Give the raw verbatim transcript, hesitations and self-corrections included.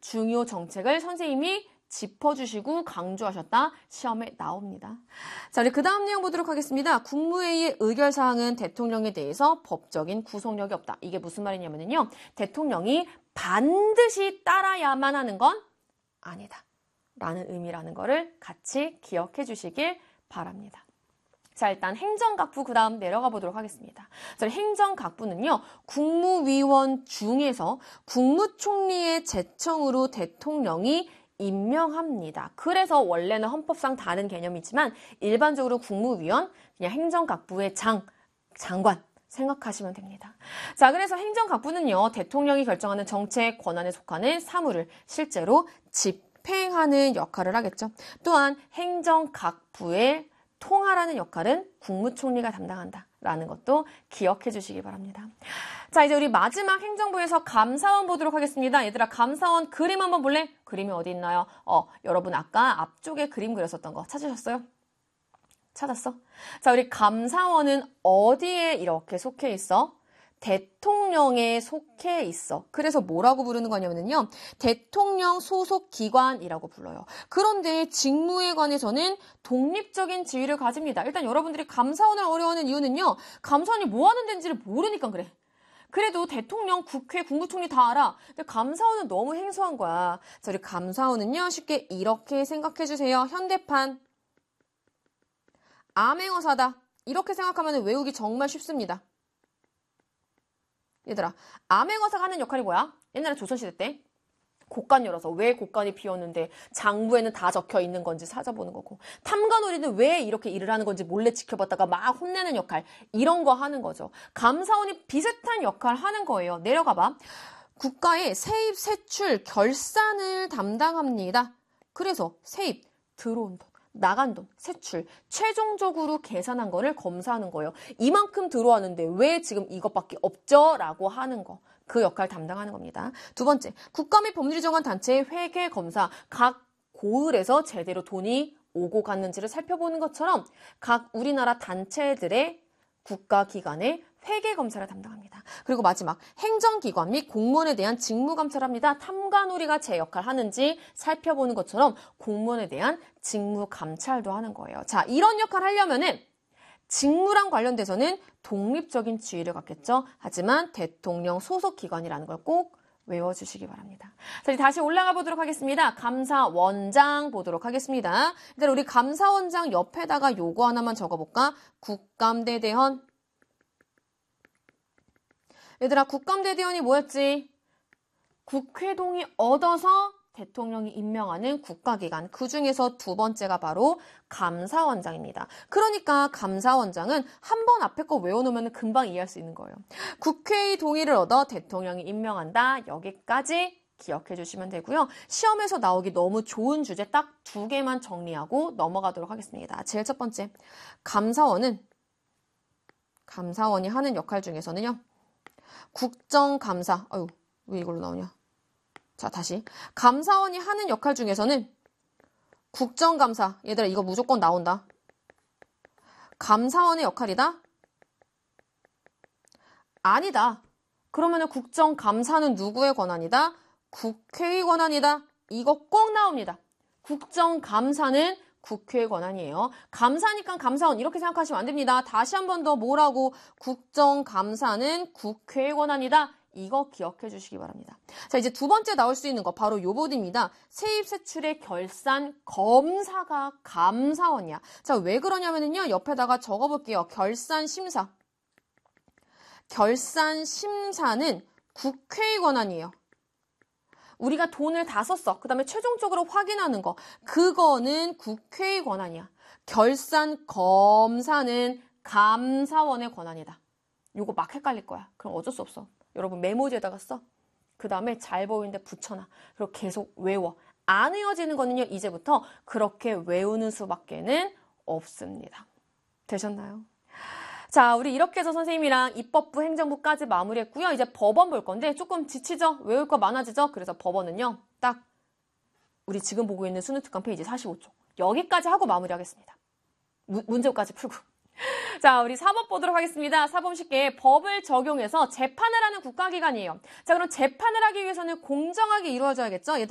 중요 정책을 선생님이 짚어주시고 강조하셨다. 시험에 나옵니다. 자, 우리 그 다음 내용 보도록 하겠습니다. 국무회의의 의결사항은 대통령에 대해서 법적인 구속력이 없다. 이게 무슨 말이냐면요. 대통령이 반드시 따라야만 하는 건 아니다. 라는 의미라는 거를 같이 기억해 주시길 바랍니다. 자, 일단 행정각부 그 다음 내려가 보도록 하겠습니다. 자, 행정각부는요, 국무위원 중에서 국무총리의 제청으로 대통령이 임명합니다. 그래서 원래는 헌법상 다른 개념이지만 일반적으로 국무위원, 그냥 행정각부의 장, 장관 생각하시면 됩니다. 자, 그래서 행정각부는요, 대통령이 결정하는 정책 권한에 속하는 사무를 실제로 집행하는 역할을 하겠죠. 또한 행정각부의 통할하는 역할은 국무총리가 담당한다. 라는 것도 기억해 주시기 바랍니다. 자, 이제 우리 마지막 행정부에서 감사원 보도록 하겠습니다. 얘들아, 감사원 그림 한번 볼래? 그림이 어디 있나요? 어, 여러분 아까 앞쪽에 그림 그렸었던 거 찾으셨어요? 찾았어? 자, 우리 감사원은 어디에 이렇게 속해 있어? 대통령에 속해 있어. 그래서 뭐라고 부르는 거냐면요. 대통령 소속 기관이라고 불러요. 그런데 직무에 관해서는 독립적인 지위를 가집니다. 일단 여러분들이 감사원을 어려워하는 이유는요. 감사원이 뭐 하는 데인지를 모르니까 그래. 그래도 대통령, 국회, 국무총리 다 알아. 근데 감사원은 너무 생소한 거야. 자, 우리 감사원은요. 쉽게 이렇게 생각해 주세요. 현대판. 암행어사다. 이렇게 생각하면 외우기 정말 쉽습니다. 얘들아, 암행어사가 하는 역할이 뭐야? 옛날에 조선시대 때 곡간 열어서 왜 곡간이 비었는데 장부에는 다 적혀 있는 건지 찾아보는 거고, 탐관오리는 왜 이렇게 일을 하는 건지 몰래 지켜봤다가 막 혼내는 역할, 이런 거 하는 거죠. 감사원이 비슷한 역할 하는 거예요. 내려가봐. 국가의 세입, 세출, 결산을 담당합니다. 그래서 세입, 들어온 돈, 나간 돈, 세출, 최종적으로 계산한 거를 검사하는 거예요. 이만큼 들어왔는데 왜 지금 이것밖에 없죠? 라고 하는 거. 그 역할 담당하는 겁니다. 두 번째, 국가 및 법률이 정한 단체의 회계 검사. 각 고을에서 제대로 돈이 오고 갔는지를 살펴보는 것처럼 각 우리나라 단체들의 국가기관의 회계검사를 담당합니다. 그리고 마지막, 행정기관 및 공무원에 대한 직무감사를 합니다. 탐관오리가 제 역할 하는지 살펴보는 것처럼 공무원에 대한 직무감찰도 하는 거예요. 자, 이런 역할을 하려면은 직무랑 관련돼서는 독립적인 지위를 갖겠죠. 하지만 대통령 소속기관이라는 걸 꼭 외워주시기 바랍니다. 자, 이제 다시 올라가 보도록 하겠습니다. 감사원장 보도록 하겠습니다. 일단 우리 감사원장 옆에다가 요거 하나만 적어볼까? 국감대대헌. 얘들아, 국감대대헌이 뭐였지? 국회 동의 얻어서 대통령이 임명하는 국가기관, 그 중에서 두 번째가 바로 감사원장입니다. 그러니까 감사원장은 한 번 앞에 거 외워놓으면 금방 이해할 수 있는 거예요. 국회의 동의를 얻어 대통령이 임명한다. 여기까지 기억해 주시면 되고요. 시험에서 나오기 너무 좋은 주제 딱 두 개만 정리하고 넘어가도록 하겠습니다. 제일 첫 번째, 감사원은 감사원이 하는 역할 중에서는요. 국정감사, 아유, 왜 이걸로 나오냐? 자, 다시. 감사원이 하는 역할 중에서는 국정감사. 얘들아, 이거 무조건 나온다. 감사원의 역할이다? 아니다. 그러면은 국정감사는 누구의 권한이다? 국회의 권한이다. 이거 꼭 나옵니다. 국정감사는 국회의 권한이에요. 감사니까 감사원 이렇게 생각하시면 안 됩니다. 다시 한 번 더 뭐라고? 국정감사는 국회의 권한이다. 이거 기억해 주시기 바랍니다. 자, 이제 두 번째 나올 수 있는 거 바로 요 보드입니다. 세입세출의 결산 검사가 감사원이야. 자, 왜 그러냐면요. 옆에다가 적어볼게요. 결산심사. 결산심사는 국회의 권한이에요. 우리가 돈을 다 썼어. 그 다음에 최종적으로 확인하는 거. 그거는 국회의 권한이야. 결산 검사는 감사원의 권한이다. 요거 막 헷갈릴 거야. 그럼 어쩔 수 없어. 여러분 메모지에다가 써. 그 다음에 잘 보이는데 붙여놔. 그리고 계속 외워. 안 외워지는 거는요. 이제부터 그렇게 외우는 수밖에는 없습니다. 되셨나요? 자, 우리 이렇게 해서 선생님이랑 입법부, 행정부까지 마무리했고요. 이제 법원 볼 건데 조금 지치죠? 외울 거 많아지죠? 그래서 법원은요. 딱 우리 지금 보고 있는 수능특강 페이지 사십오 쪽. 여기까지 하고 마무리하겠습니다. 무, 문제까지 풀고. 자, 우리 사법 보도록 하겠습니다. 사법 쉽게 법을 적용해서 재판을 하는 국가기관이에요. 자, 그럼 재판을 하기 위해서는 공정하게 이루어져야겠죠? 얘들